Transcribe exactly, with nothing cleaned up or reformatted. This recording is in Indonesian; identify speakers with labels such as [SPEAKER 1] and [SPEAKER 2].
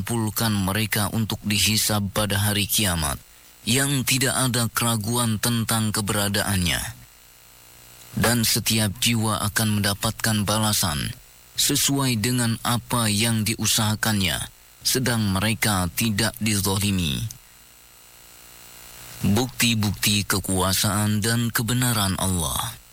[SPEAKER 1] mengumpulkan mereka untuk dihisab pada hari kiamat, yang tidak ada keraguan tentang keberadaannya. Dan setiap jiwa akan mendapatkan balasan sesuai dengan apa yang diusahakannya, sedang mereka tidak dizalimi. Bukti-bukti kekuasaan dan kebenaran Allah.